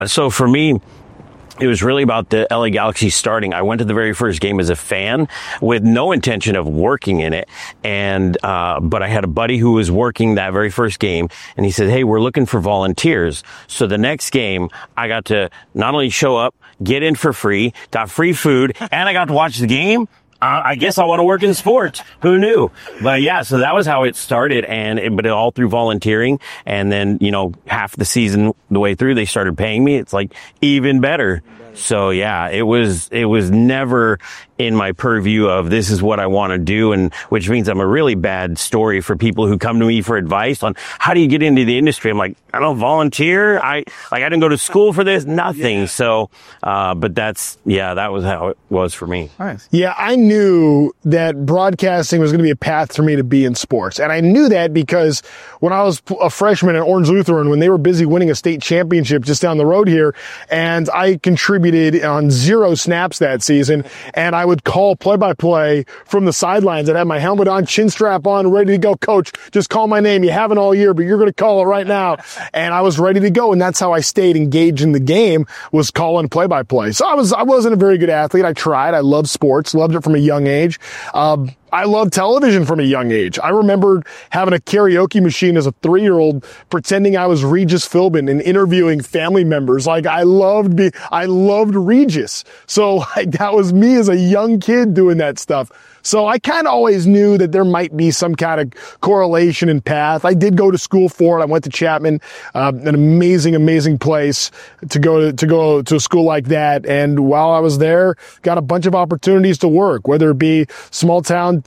So for me, it was really about the LA Galaxy starting. I went to the very first game as a fan with no intention of working in it. And, but I had a buddy who was working that very first game, and he said, "Hey, we're looking for volunteers." So the next game, I got to not only show up, get in for free, got free food, and I got to watch the game. I guess I want to work in sports. Who knew? But yeah, so that was how it started, but it all through volunteering. And then, half the season, the way through, they started paying me. It's like even better. So yeah, it was never in my purview of this is what I want to do, and which means I'm a really bad story for people who come to me for advice on how do you get into the industry. I'm like, I don't volunteer. I didn't go to school for this, nothing. Yeah. So, but that was how it was for me. Nice. Yeah, I knew that broadcasting was going to be a path for me to be in sports. And I knew that because when I was a freshman at Orange Lutheran, when they were busy winning a state championship just down the road here, and I contributed on 0 snaps that season, and I would call play-by-play from the sidelines. I'd have my helmet on, chin strap on, ready to go. "Coach, just call my name. You haven't all year, but you're going to call it right now." And I was ready to go, and that's how I stayed engaged in the game, was calling play-by-play. So I wasn't a very good athlete. I tried. I loved sports, loved it from a young age. I loved television from a young age. I remember having a karaoke machine as a 3-year-old, pretending I was Regis Philbin and interviewing family members. Like, I loved Regis. So that was me as a young kid doing that stuff. So I kind of always knew that there might be some kind of correlation in path. I did go to school for it. I went to Chapman, an amazing place to go to a school like that. And while I was there, got a bunch of opportunities to work, whether it be small time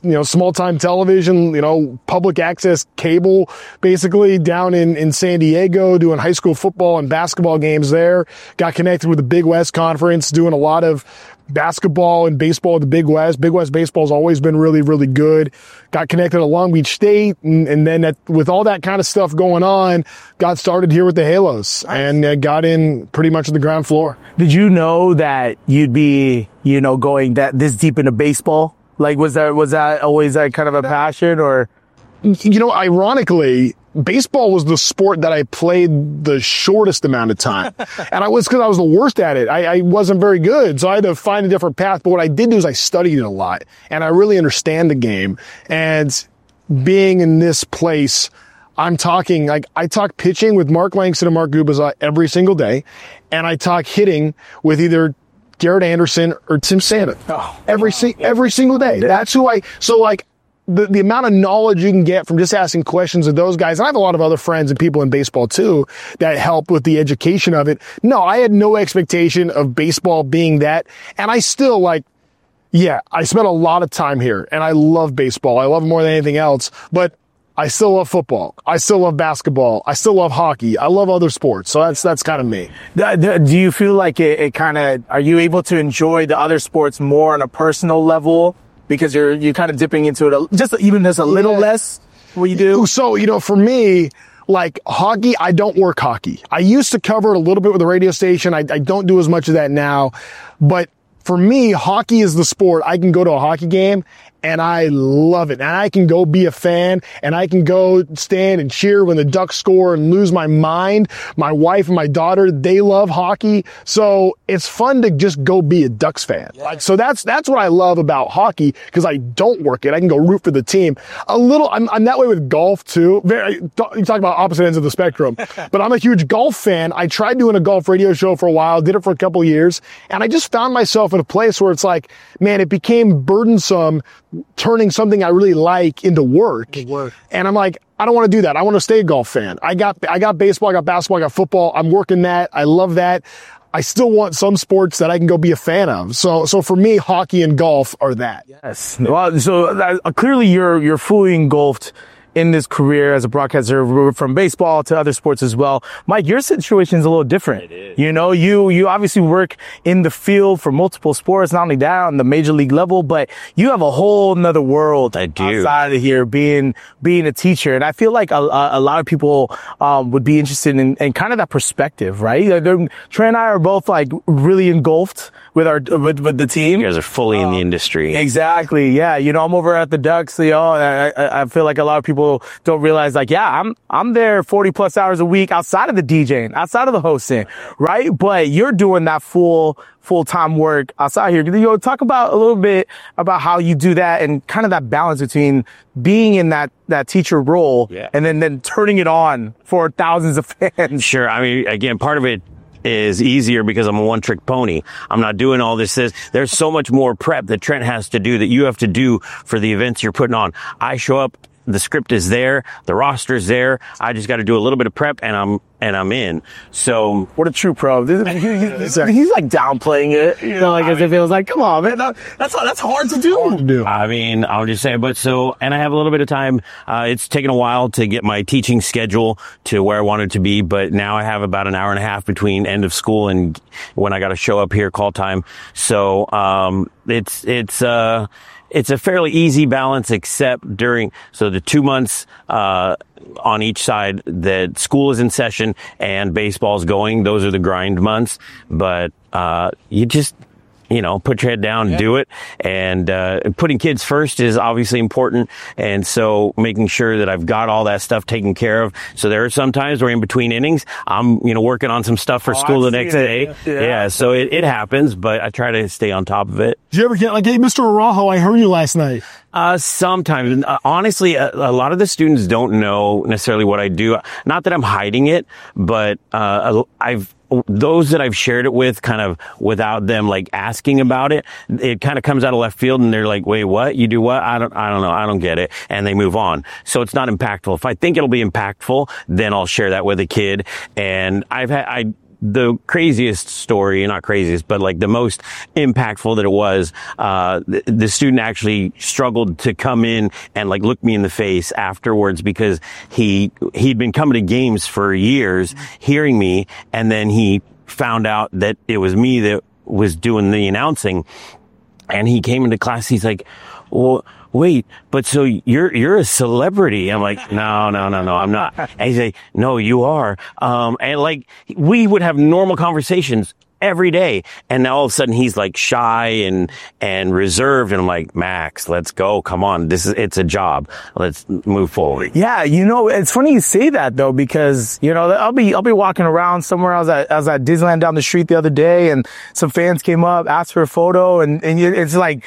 television, public access cable, basically down in San Diego, doing high school football and basketball games there. Got connected with the Big West Conference, doing a lot of basketball and baseball at the Big West. Big West baseball's always been really, really good. Got connected at Long Beach State, and then with all that kind of stuff going on, got started here with the Halos and got in pretty much at the ground floor. Did you know that you'd be, going this deep into baseball? Like, was that always kind of a passion, or? Ironically, baseball was the sport that I played the shortest amount of time. And because I was the worst at it. I wasn't very good. So I had to find a different path. But what I did do is I studied it a lot, and I really understand the game. And being in this place, I talk pitching with Mark Langston and Mark Gubicza every single day. And I talk hitting with either Garrett Anderson or Tim Santa every single day. That's who the amount of knowledge you can get from just asking questions of those guys. And I have a lot of other friends and people in baseball too that help with the education of it. No, I had no expectation of baseball being that. And I still I spent a lot of time here, and I love baseball. I love it more than anything else, but I still love football. I still love basketball. I still love hockey. I love other sports. So that's kind of me. Do you feel like it kind of, are you able to enjoy the other sports more on a personal level? Because you're kind of dipping into it just a little less what you do? So, for me, like hockey, I don't work hockey. I used to cover it a little bit with the radio station. I don't do as much of that now. But for me, hockey is the sport. I can go to a hockey game and I love it. And I can go be a fan, and I can go stand and cheer when the Ducks score and lose my mind. My wife and my daughter, they love hockey. So it's fun to just go be a Ducks fan. Yeah. So that's what I love about hockey, because I don't work it. I can go root for the team. I'm that way with golf too. You talk about opposite ends of the spectrum, but I'm a huge golf fan. I tried doing a golf radio show for a while, did it for a couple of years, and I just found myself in a place where it's like, man, it became burdensome turning something I really like into work. And I'm like, I don't want to do that. I want to stay a golf fan. I got baseball, I got basketball, I got football. I'm working that. I love that. I still want some sports that I can go be a fan of. So for me, hockey and golf are that. Yes. Well, so clearly you're fully engulfed in this career as a broadcaster, from baseball to other sports as well. Mike, your situation is a little different. It is. You obviously work in the field for multiple sports, not only that on the major league level, but you have a whole nother world outside of here being a teacher. And I feel like a lot of people would be interested in kind of that perspective, right? Trey and I are both like really engulfed with the team. You guys are fully in the industry. Exactly. Yeah. I'm over at the Ducks. I feel like a lot of people don't realize, like, yeah, I'm there 40 plus hours a week outside of the DJing, outside of the hosting, right? But you're doing that full-time work outside here. Talk about a little bit about how you do that and kind of that balance between being in that teacher role and then turning it on for thousands of fans. Sure. I mean, again, part of it is easier because I'm a one-trick pony. I'm not doing all this. There's so much more prep that Trent has to do, that you have to do for the events you're putting on. I show up, the script is there, the roster is there. I just got to do a little bit of prep, and I'm in. So what a true pro. He's like downplaying it, as if it was like, come on, man, that's hard to do. I mean, I'll just say, and I have a little bit of time. It's taken a while to get my teaching schedule to where I want it to be, but now I have about an hour and a half between end of school and when I got to show up here, call time. So, it's a fairly easy balance, except so the 2 months, on each side that school is in session and baseball's going, those are the grind months. But, you just, put your head down and do it. And, putting kids first is obviously important. And so making sure that I've got all that stuff taken care of. So there are some times where in between innings, I'm, working on some stuff for school the next day. Yeah. So it happens, but I try to stay on top of it. Did you ever get like, hey, Mr. Araujo, I heard you last night? Sometimes. Honestly, a lot of the students don't know necessarily what I do. Not that I'm hiding it, but, those that I've shared it with, kind of without them like asking about it, it kind of comes out of left field and they're like, wait, what? You do what? I don't know. I don't get it. And they move on. So it's not impactful. If I think it'll be impactful, then I'll share that with a kid. And the craziest story, not craziest, but like the most impactful that it was, the student actually struggled to come in and like look me in the face afterwards because he'd been coming to games for years, hearing me, and then he found out that it was me that was doing the announcing. And he came into class, he's like, well, wait, but so you're a celebrity. I'm like, no, I'm not. And he's like, no, you are. And like, we would have normal conversations every day. And now all of a sudden he's like shy and reserved. And I'm like, Max, let's go. Come on. It's a job. Let's move forward. Yeah. It's funny you say that though, because, I'll be walking around somewhere. I was at Disneyland down the street the other day and some fans came up, asked for a photo. And it's like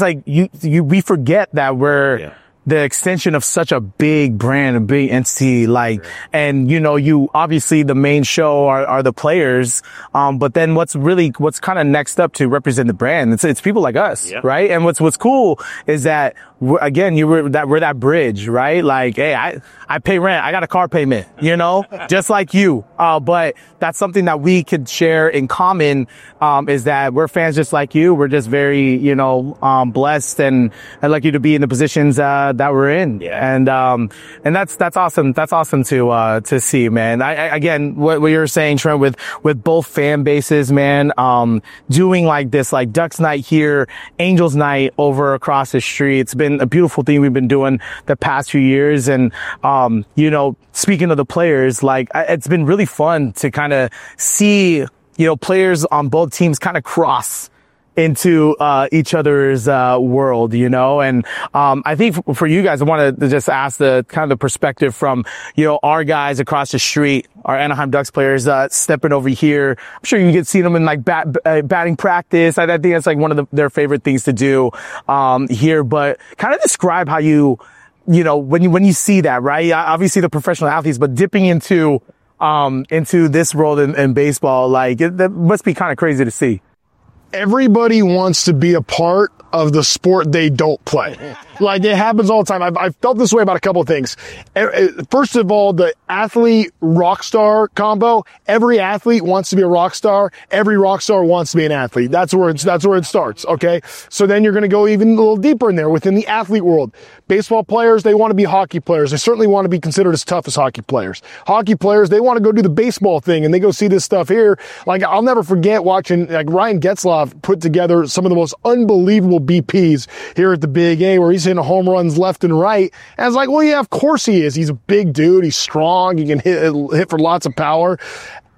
we forget that we're the extension of such a big brand, a big entity, and you obviously the main show are the players. But then what's kind of next up to represent the brand? It's people like us, right? And what's cool is that we're that bridge, right? Like, hey, I pay rent. I got a car payment, just like you. But that's something that we could share in common, is that we're fans just like you. We're just very, blessed and lucky to be in the positions, that we're in. Yeah. And that's awesome. That's awesome to see, man. Again, what you're saying, Trent, with both fan bases, man, doing like this, like Ducks night here, Angels night over across the street. It's been a beautiful thing we've been doing the past few years. And, speaking of the players, like it's been really fun to kind of see, players on both teams kind of cross into each other's world, and I think for you guys, I wanted to just ask the kind of the perspective from our guys across the street, our Anaheim Ducks players stepping over here. I'm sure you can see them in like batting practice. I think that's like one of their favorite things to do here. But kind of describe how when you see that, right? Obviously the professional athletes, but dipping into this world in baseball, like that must be kind of crazy to see. Everybody wants to be a part of the sport they don't play. Like it happens all the time. I've felt this way about a couple of things. First of all, the athlete rock star combo. Every athlete wants to be a rock star. Every rock star wants to be an athlete. That's where it starts. Okay. So then you're going to go even a little deeper in there within the athlete world. Baseball players, they want to be hockey players. They certainly want to be considered as tough as hockey players. Hockey players, they want to go do the baseball thing and they go see this stuff here. Like I'll never forget watching like Ryan Getzlaf put together some of the most unbelievable BPs here at the Big A, where he's hitting home runs left and right. And I was like, well, yeah, of course he is. He's a big dude. He's strong. He can hit for lots of power.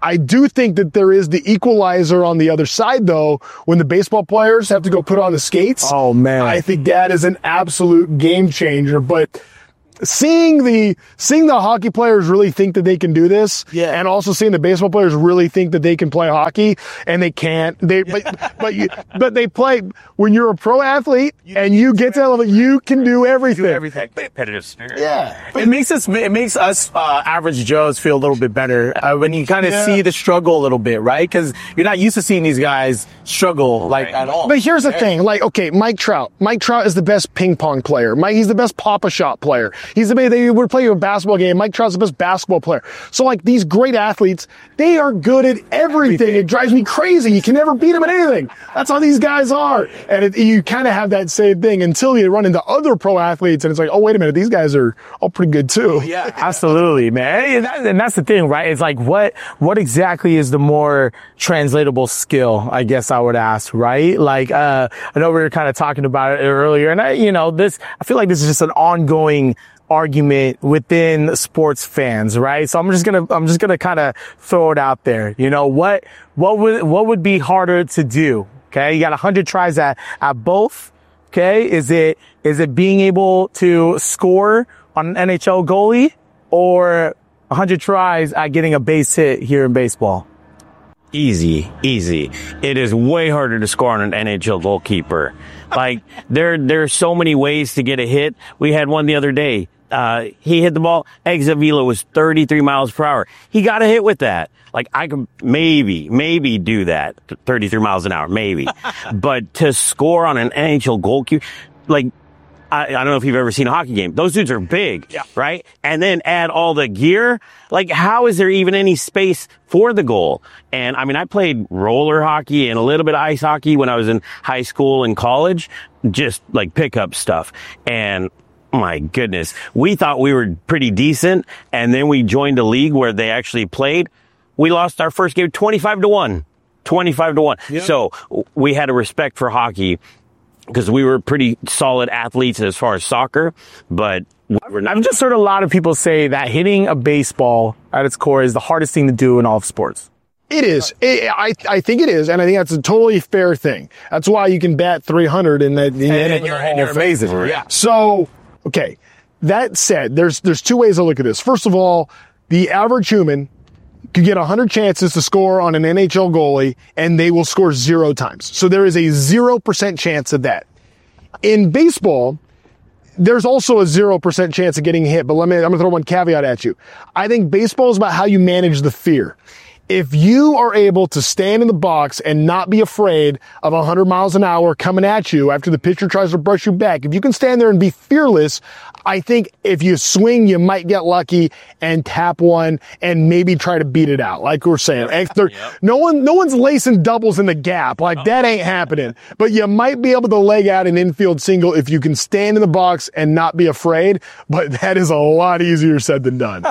I do think that there is the equalizer on the other side, though, when the baseball players have to go put on the skates. Oh, man. I think that is an absolute game changer. But seeing the hockey players really think that they can do this, and also seeing the baseball players really think that they can play hockey, and they can't. But they play. When you're a pro athlete and you get to that level, you can do everything. Competitive spirit. Yeah, it makes us average Joes feel a little bit better when you kind of see the struggle a little bit, right? Because you're not used to seeing these guys struggle at all. But here's the thing: okay, Mike Trout. Mike Trout is the best ping pong player. He's the best Pop-A-Shot player. They would play you a basketball game. Mike Trout's the best basketball player. So these great athletes, they are good at everything. It drives me crazy. You can never beat them at anything. That's how these guys are. And you kind of have that same thing until you run into other pro athletes and it's like, oh, wait a minute, these guys are all pretty good too. Yeah, absolutely, man. And that's the thing, right? It's like, what exactly is the more translatable skill, I guess I would ask, right? I know we were kind of talking about it earlier, and I feel like this is just an ongoing argument within sports fans, right? So I'm just gonna kind of throw it out there. What would be harder to do? Okay, you got 100 tries at both. Okay, is it being able to score on an NHL goalie, or 100 tries at getting a base hit here in baseball? Easy. It is way harder to score on an NHL goalkeeper. There's so many ways to get a hit. We had one the other day. He hit the ball. Exit velo was 33 miles per hour. He got a hit with that. I could maybe do that. 33 miles an hour, maybe. But to score on an NHL goalkeeper, I don't know if you've ever seen a hockey game. Those dudes are big, right? And then add all the gear. How is there even any space for the goal? And I played roller hockey and a little bit of ice hockey when I was in high school and college, just pickup stuff. And my goodness, we thought we were pretty decent. And then we joined a league where they actually played. We lost our first game 25-1. 25-1. Yep. So we had a respect for hockey, because we were pretty solid athletes as far as soccer, but we're not. I've just heard a lot of people say that hitting a baseball at its core is the hardest thing to do in all of sports. It is. I think it is, and I think that's a totally fair thing. That's why you can bat 300 and you're amazing. Yeah. So, okay. That said, there's two ways to look at this. First of all, the average human could get 100 chances to score on an NHL goalie, and they will score 0 times. So there is a 0% chance of that. In baseball, there's also a 0% chance of getting hit, but I'm going to throw one caveat at you. I think baseball is about how you manage the fear. If you are able to stand in the box and not be afraid of 100 miles an hour coming at you after the pitcher tries to brush you back, if you can stand there and be fearless, I think if you swing, you might get lucky and tap one and maybe try to beat it out. Like we're saying, no one's lacing doubles in the gap. That ain't happening. But you might be able to leg out an infield single if you can stand in the box and not be afraid. But that is a lot easier said than done.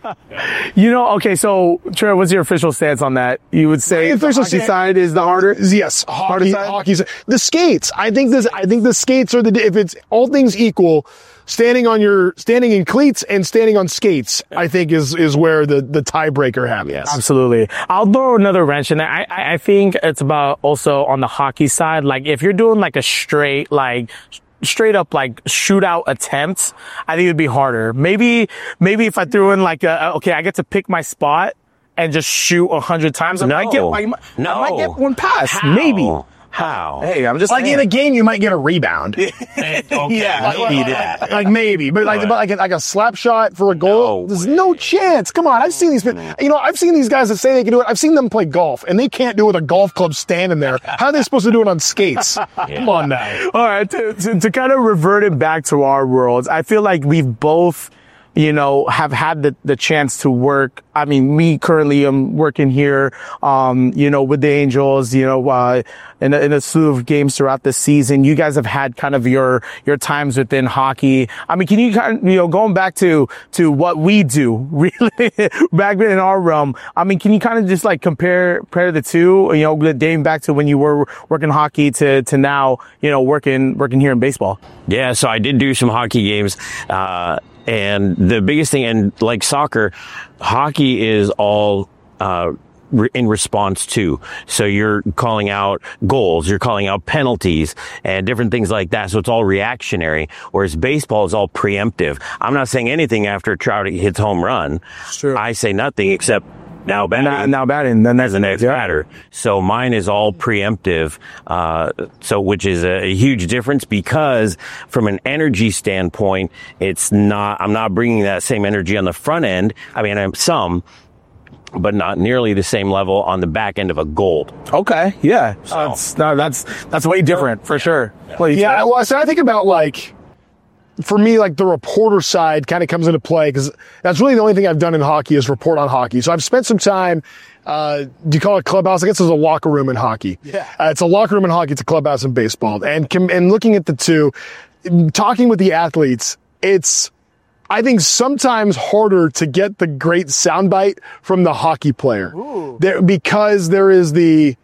Okay, so Trevor, what's your official stance on that? You would say the hockey side is the harder? Yes, hockey's the skates. I think the skates are if it's all things equal, standing in cleats and standing on skates, I think is where the tiebreaker happens. Yes. Absolutely. I'll throw another wrench in there. I think it's about also on the hockey side. If you're doing a straight up shootout attempts, I think it'd be harder. Maybe if I threw in I get to pick my spot and just shoot 100 times. I might get one pass. How? Maybe. How? Hey, I'm just saying. In a game, you might get a rebound. Okay, yeah. Maybe, but like a slap shot for a goal, there's no chance. Come on, I've seen these. I've seen these guys that say they can do it. I've seen them play golf, and they can't do it with a golf club standing there. How are they supposed to do it on skates? Come on now. All right, to kind of revert it back to our worlds, I feel like we've both have had the chance to work. Me currently am working here, with the Angels, in a slew of games throughout the season. You guys have had kind of your times within hockey. Can you kind of, going back to what we do, really, back in our realm, can you kind of just compare the two, dating back to when you were working hockey to now, working here in baseball? Yeah, so I did do some hockey games, and the biggest thing, and like soccer, hockey is all in response to. So you're calling out goals, you're calling out penalties and different things like that. So it's all reactionary, whereas baseball is all preemptive. I'm not saying anything after Trout hits home run. Sure. I say nothing except now batting. Then there's the next batter. So mine is all preemptive. Which is a huge difference, because from an energy standpoint, I'm not bringing that same energy on the front end. I mean, I'm some, but not nearly the same level on the back end of a goal. Okay. Yeah. That's way different for sure. Yeah. Well, so I think about, like, for me, like, the reporter side kind of comes into play, because that's really the only thing I've done in hockey is report on hockey. So I've spent some time, do you call it clubhouse? I guess there's a locker room in hockey. Yeah. It's a locker room in hockey. It's a clubhouse in baseball. And looking at the two, talking with the athletes, it's, I think, sometimes harder to get the great soundbite from the hockey player. Because there is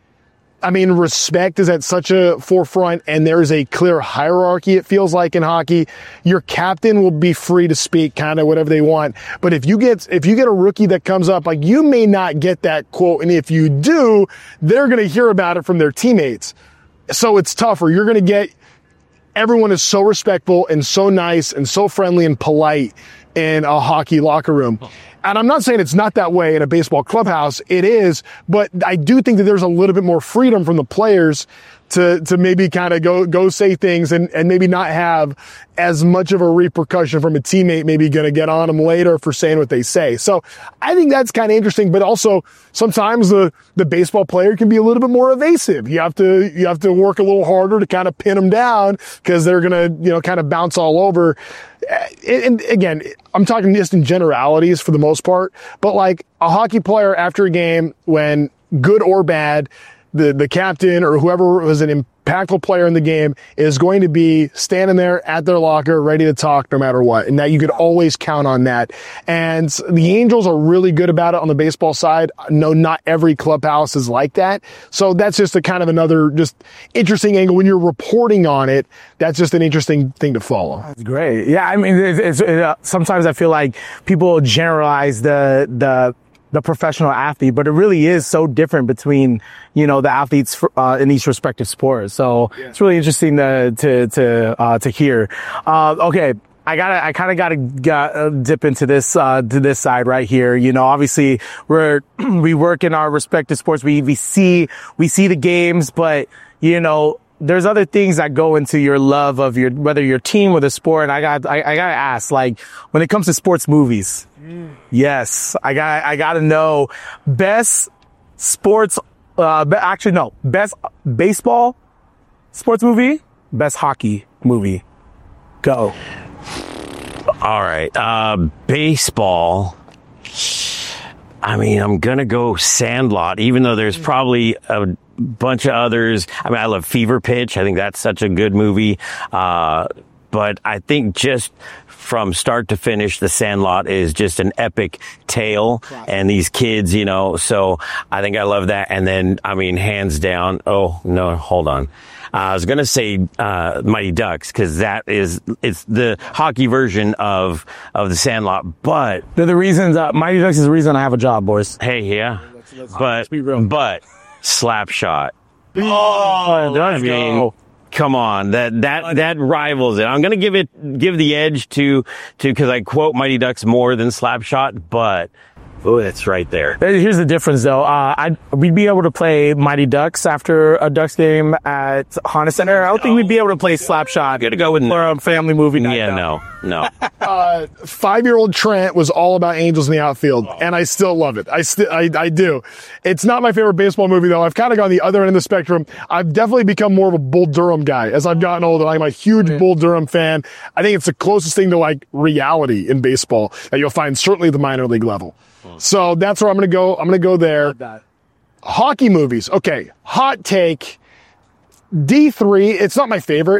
respect is at such a forefront, and there is a clear hierarchy, it feels like, in hockey. Your captain will be free to speak kind of whatever they want. But if you get a rookie that comes up, like, you may not get that quote. And if you do, they're going to hear about it from their teammates. So it's tougher. You're going to get, everyone is so respectful and so nice and so friendly and polite in a hockey locker room. And I'm not saying it's not that way in a baseball clubhouse. It is, but I do think that there's a little bit more freedom from the players to maybe kind of go say things and maybe not have as much of a repercussion from a teammate maybe going to get on them later for saying what they say. So I think that's kind of interesting, but also sometimes the baseball player can be a little bit more evasive. You have to work a little harder to kind of pin them down, because they're going to, kind of bounce all over. And again, I'm talking just in generalities for the most part, but like a hockey player after a game, when good or bad, the captain or whoever was an impactful player in the game is going to be standing there at their locker ready to talk no matter what. And that you could always count on that. And the Angels are really good about it on the baseball side. No, not every clubhouse is like that. So that's just a kind of another just interesting angle when you're reporting on it. That's just an interesting thing to follow. That's great. Yeah. I mean, sometimes I feel like people generalize the professional athlete, but it really is so different between, the athletes in each respective sport. So It's really interesting to hear. Okay. I kind of gotta dip into this side right here. Obviously we work in our respective sports. We see the games, but, there's other things that go into your love of whether your team or the sport. And I gotta ask, like, when it comes to sports movies, yes, I gotta know best sports, best baseball sports movie, best hockey movie. Go. All right. Baseball. I mean, I'm gonna go Sandlot, even though there's probably a bunch of others. I mean, I love Fever Pitch. I think that's such a good movie. But I think just from start to finish, The Sandlot is just an epic tale. And these kids, so I think I love that. And then, I mean, hands down. Oh, no, hold on. I was going to say Mighty Ducks, because it's the hockey version of The Sandlot. But they're the reasons, Mighty Ducks is the reason I have a job, boys. Hey, yeah. But Slapshot. Oh, I mean, come on, that rivals it. I'm going to give the edge to because I quote Mighty Ducks more than Slapshot, but it's right there. Here's the difference, though. We'd be able to play Mighty Ducks after a Ducks game at Honda Center. I don't think we'd be able to play Slapshot. Gonna go with for a family movie night. Yeah, no. 5-year-old Trent was all about Angels in the outfield, and I still love it. I do. It's not my favorite baseball movie, though. I've kind of gone the other end of the spectrum. I've definitely become more of a Bull Durham guy as I've gotten older. I'm a huge Bull Durham fan. I think it's the closest thing to like reality in baseball that you'll find certainly at the minor league level. So that's where I'm going to go. I'm going to go there. Hockey movies. Okay. Hot take. D3. It's not my favorite.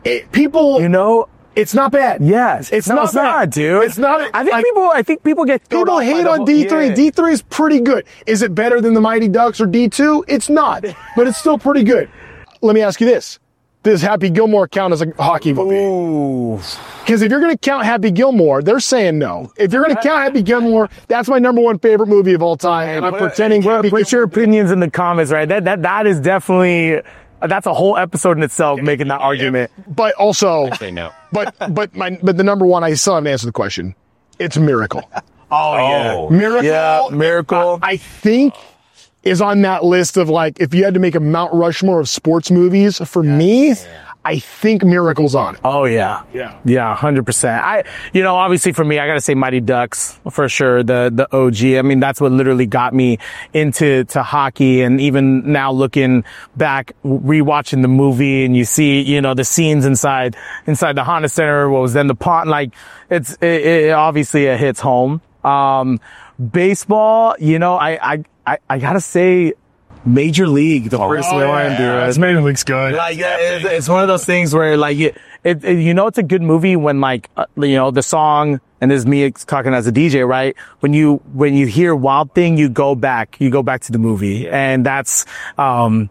It's not bad. Yes. It's not bad, dude. It's not. I think people get people hate on D3. Yeah. D3 is pretty good. Is it better than the Mighty Ducks or D2? It's not, but it's still pretty good. Let me ask you this. does Happy Gilmore count as a hockey movie? Because if you're going to count Happy Gilmore, they're saying no. If you're going to count Happy Gilmore, that's my number one favorite movie of all time. And I'm pretending. Put your opinions in the comments, right? That is definitely. That's a whole episode in itself, making that argument. But also, I say no. But the number one, I still haven't answered the question. It's Miracle. Oh. Miracle. Yeah, Miracle. I think is on that list of like, if you had to make a Mount Rushmore of sports movies, for me, I think Miracle's on it. Oh, yeah. Yeah. Yeah, 100%. Obviously for me, I got to say Mighty Ducks for sure, the OG. I mean, that's what literally got me into hockey. And even now looking back, rewatching the movie, and you see, the scenes inside the Honda Center, what was then the pond, like it obviously it hits home. Baseball, I gotta say, Major League, the first one, dude. Major League's good. Like, it's one of those things where, like, it's a good movie when, like, the song, and this is me talking as a DJ, right? When you hear Wild Thing, you go back to the movie. And that's, but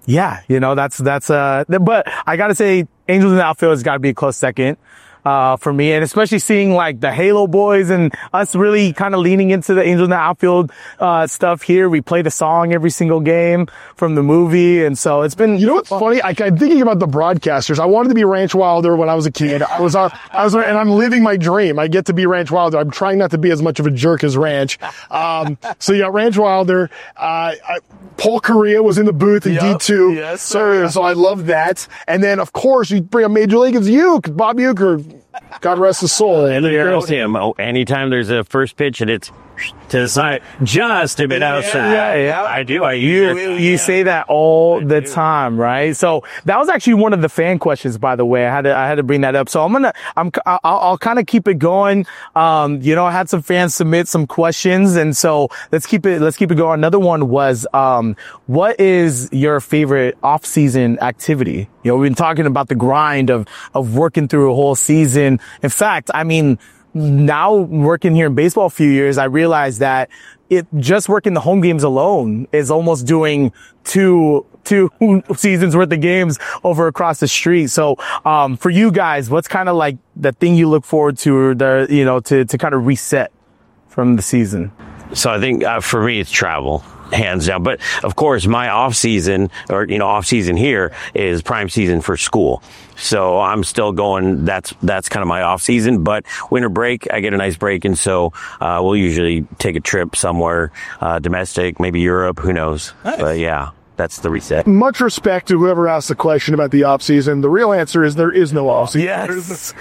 I gotta say, Angels in the Outfield has gotta be a close second. For me, and especially seeing like the Halo boys and us really kind of leaning into the Angels in the Outfield stuff here. We play the song every single game from the movie, and so it's been. You know what's funny? I'm thinking about the broadcasters. I wanted to be Ranch Wilder when I was a kid. I was, and I'm living my dream. I get to be Ranch Wilder. I'm trying not to be as much of a jerk as Ranch. So you got Ranch Wilder. Paul Correa was in the booth in D2. Yes, sir. So I love that. And then of course you bring up Major League. It's Uke, Bob Uecker. God rest his soul. And the girls him. Anytime there's a first pitch and it's to the side, just a bit outside. Yeah. I do. You say that all the time, right? So that was actually one of the fan questions, by the way. I had to bring that up. So I'll kind of keep it going. I had some fans submit some questions, and so let's keep it going. Another one was, what is your favorite off-season activity? We've been talking about the grind of working through a whole season. In fact, I mean, now working here in baseball a few years, I realized that just working the home games alone is almost doing two seasons worth of games over across the street. So, for you guys, what's kind of like the thing you look forward to, or to kind of reset from the season? So I think for me, it's travel. Hands down. But of course, my off season here is prime season for school. So I'm still going, that's kind of my off season, but winter break, I get a nice break. And so, we'll usually take a trip somewhere, domestic, maybe Europe, who knows? Nice. But yeah, that's the reset. Much respect to whoever asked the question about the off season. The real answer is there is no off season. Yes.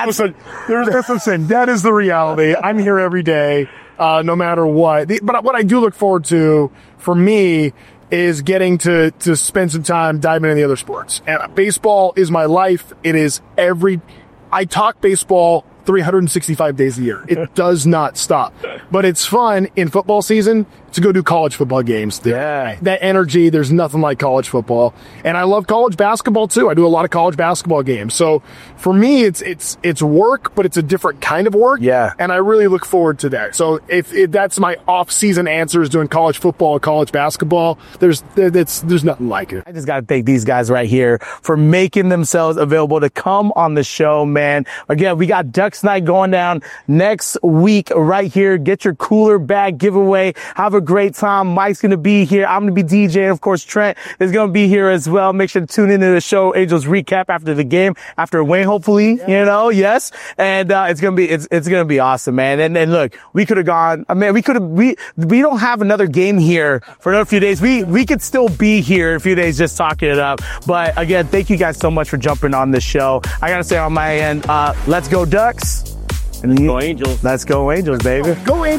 Listen, that is the reality. I'm here every day. No matter what. But what I do look forward to, for me, is getting to spend some time diving into the other sports. And baseball is my life. It is I talk baseball 365 days a year. It does not stop. But it's fun in football season to go do college football games. Yeah. That energy, there's nothing like college football. And I love college basketball too. I do a lot of college basketball games. So for me, it's work, but it's a different kind of work. Yeah. And I really look forward to that. So if that's my off-season answer, is doing college football or college basketball, there's nothing like it. I just got to thank these guys right here for making themselves available to come on the show, man. Again, we got Ducks Night going down next week right here. Get your cooler bag giveaway. Have a great time. Mike's going to be here. I'm going to be DJing. Of course, Trent is going to be here as well. Make sure to tune into the show, Angels Recap, after the game, after a win, hopefully, yes. And, it's going to be awesome, man. And look, we could have gone, we don't have another game here for another few days. We could still be here a few days just talking it up. But again, thank you guys so much for jumping on the show. I got to say on my end, let's go Ducks. Go Angels. Let's go Angels, baby. Go Angels.